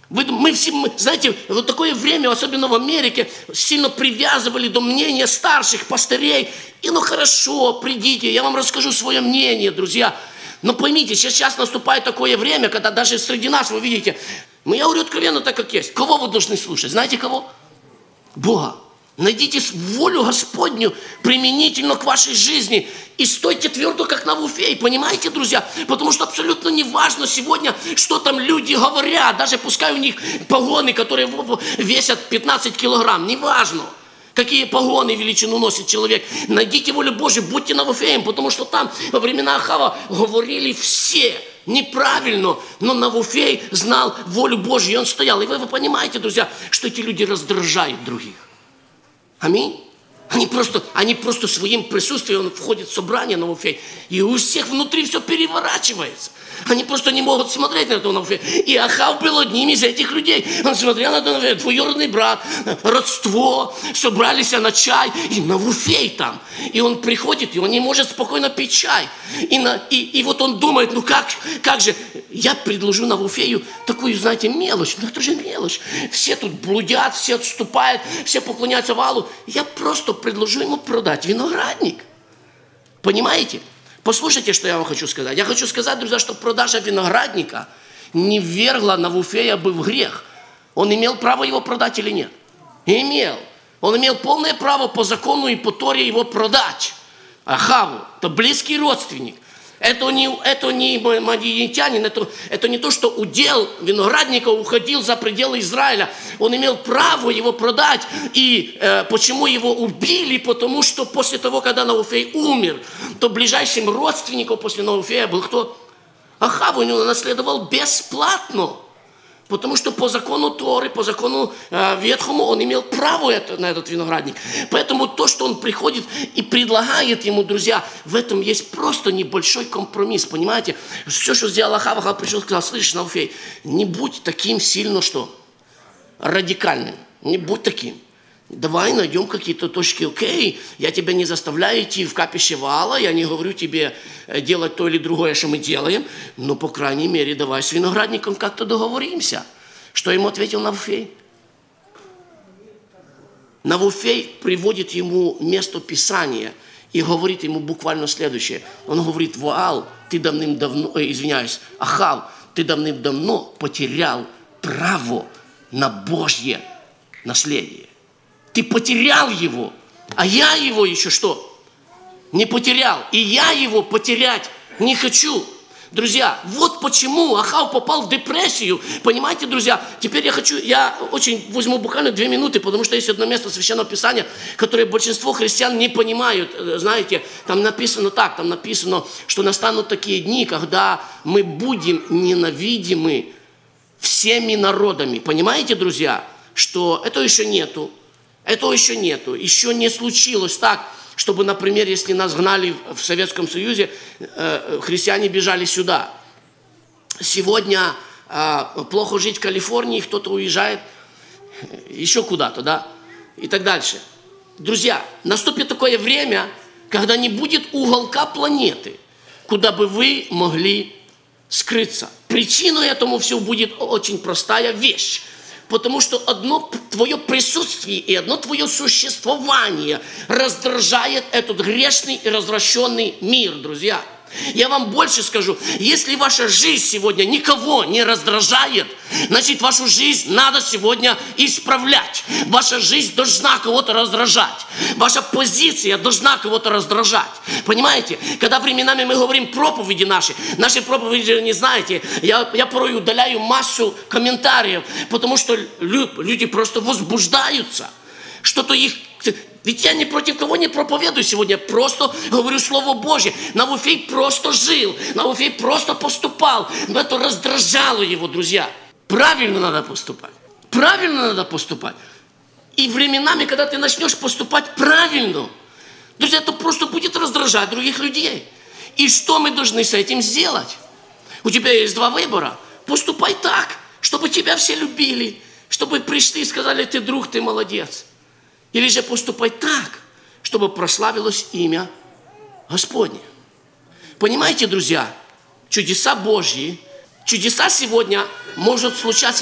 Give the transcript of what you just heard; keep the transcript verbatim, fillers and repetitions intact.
Вы, мы все, мы, знаете, вот такое время, особенно в Америке, сильно привязывали до мнения старших пастырей. И ну хорошо, придите, я вам расскажу свое мнение, друзья. Но поймите, сейчас, сейчас наступает такое время, когда даже среди нас, вы видите, ну я говорю откровенно так, как есть. Кого вы должны слушать? Знаете кого? Бога. Найдите волю Господню применительно к вашей жизни и стойте твердо, как Навуфей, понимаете, друзья? Потому что абсолютно не важно сегодня, что там люди говорят, даже пускай у них погоны, которые весят пятнадцать килограмм, не важно, какие погоны величину носит человек. Найдите волю Божию, будьте Навуфеем, потому что там во времена Ахава говорили все неправильно, но Навуфей знал волю Божью, и он стоял. И вы, вы понимаете, друзья, что эти люди раздражают других. Аминь. Они просто, они просто своим присутствием, он входит в собрание Навуфей, и у всех внутри все переворачивается. Они просто не могут смотреть на этого Навуфея. И Ахав был одним из этих людей. Он смотрел на этого Навуфея, двоюродный брат, родство, собрались на чай, и Навуфей там. И он приходит, и он не может спокойно пить чай. И, на, и, и вот он думает, ну как, как же, я предложу Навуфею такую, знаете, мелочь. Ну это же мелочь. Все тут блудят, все отступают, все поклоняются Ваалу. Я просто предложу ему продать виноградник. Понимаете? Послушайте, что я вам хочу сказать. Я хочу сказать, друзья, что продажа виноградника не ввергла Навуфея бы в грех. Он имел право его продать или нет? Имел. Он имел полное право по закону и по Торе его продать. Ахаву, это близкий родственник. Это не, это не мадиянитянин, это, это не то, что удел виноградника уходил за пределы Израиля. Он имел право его продать. И э, почему его убили? Потому что после того, когда Навуфей умер, то ближайшим родственником после Навуфея был кто? Ахав, он его наследовал бесплатно. Потому что по закону Торы, по закону э, Ветхому он имел право это, на этот виноградник. Поэтому то, что он приходит и предлагает ему, друзья, в этом есть просто небольшой компромисс, понимаете? Все, что сделал Ахав, Ахав пришел и сказал, слышишь, Навуфей, не будь таким сильно, что? Радикальным. Не будь таким. Давай найдем какие-то точки, окей, я тебя не заставляю идти в капище Ваала, я не говорю тебе делать то или другое, что мы делаем, но, по крайней мере, давай с виноградником как-то договоримся. Что ему ответил Навуфей? Навуфей приводит ему место Писания и говорит ему буквально следующее. Он говорит, Ваал, ты давным-давно, э, извиняюсь, Ахав, ты давным-давно потерял право на Божье наследие. Ты потерял его, а я его еще что? Не потерял. И я его потерять не хочу. Друзья, вот почему Ахав попал в депрессию. Понимаете, друзья? Теперь я хочу, я очень возьму буквально две минуты, потому что есть одно место Священного Писания, которое большинство христиан не понимают. Знаете, там написано так, там написано, что настанут такие дни, когда мы будем ненавидимы всеми народами. Понимаете, друзья, что этого еще нету. Этого еще нету. Еще не случилось так, чтобы, например, если нас гнали в Советском Союзе, э, христиане бежали сюда. Сегодня э, плохо жить в Калифорнии, кто-то уезжает еще куда-то, да, и так дальше. Друзья, наступит такое время, когда не будет уголка планеты, куда бы вы могли скрыться. Причиной этому все будет очень простая вещь. Потому что одно твое присутствие и одно твое существование раздражает этот грешный и развращенный мир, друзья. Я вам больше скажу, если ваша жизнь сегодня никого не раздражает, значит, вашу жизнь надо сегодня исправлять. Ваша жизнь должна кого-то раздражать. Ваша позиция должна кого-то раздражать. Понимаете? Когда временами мы говорим проповеди наши, наши проповеди, не знаете, я, я порой удаляю массу комментариев, потому что люди просто возбуждаются. Что-то их... Ведь я ни против кого не проповедую сегодня, просто говорю Слово Божье. Навуфей просто жил, Навуфей просто поступал, но это раздражало его, друзья. Правильно надо поступать, правильно надо поступать. И временами, когда ты начнешь поступать правильно, друзья, это просто будет раздражать других людей. И что мы должны с этим сделать? У тебя есть два выбора. Поступай так, чтобы тебя все любили, чтобы пришли и сказали, ты друг, ты молодец. Или же поступать так, чтобы прославилось имя Господне. Понимаете, друзья, чудеса Божьи, чудеса сегодня может случаться